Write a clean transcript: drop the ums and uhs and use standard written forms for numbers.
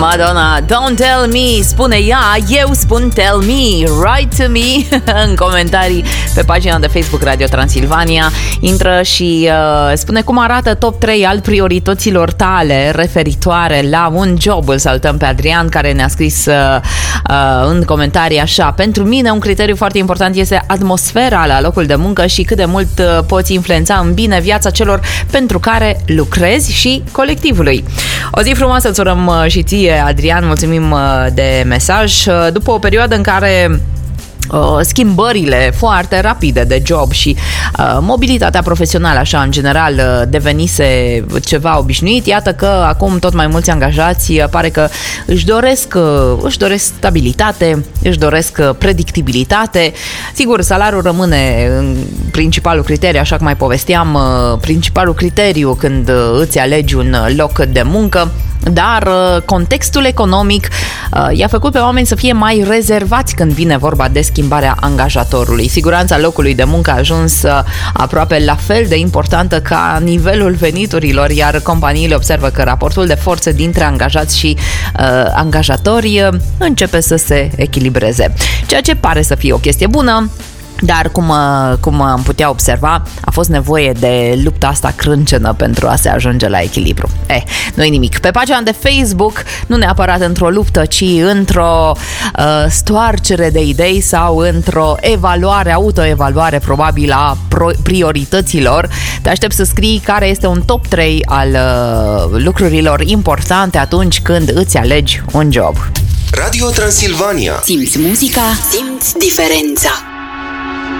Madonna, don't tell me, spune ea, eu spun tell me, write to me în comentarii pe pagina de Facebook Radio Transilvania. Intră și spune cum arată top 3 al priorităților tale referitoare la un job. Îl salutăm pe Adrian, care ne-a scris în comentarii așa: pentru mine un criteriu foarte important este atmosfera la locul de muncă și cât de mult poți influența în bine viața celor pentru care lucrezi și colectivului. O zi frumoasă îți urăm și ție, Adrian, mulțumim de mesaj. După o perioadă în care schimbările foarte rapide de job și mobilitatea profesională, așa, în general, devenise ceva obișnuit, iată că acum tot mai mulți angajați pare că își doresc stabilitate, își doresc predictibilitate. Sigur, salariul rămâne principalul criteriu, așa cum mai povesteam, principalul criteriu când îți alegi un loc de muncă, dar contextul economic i-a făcut pe oameni să fie mai rezervați când vine vorba de schimbarea angajatorului. Siguranța locului de muncă a ajuns aproape la fel de importantă ca nivelul veniturilor, iar companiile observă că raportul de forțe dintre angajați și angajatori începe să se echilibreze, ceea ce pare să fie o chestie bună. Dar, cum am putea observa, a fost nevoie de lupta asta crâncenă pentru a se ajunge la echilibru. Nu-i nimic. Pe pagina de Facebook, nu neapărat într-o luptă, ci într-o stoarcere de idei sau într-o autoevaluare probabil a priorităților, te aștept să scrii care este un top 3 al lucrurilor importante atunci când îți alegi un job. Radio Transilvania. Simți muzica, simți diferența.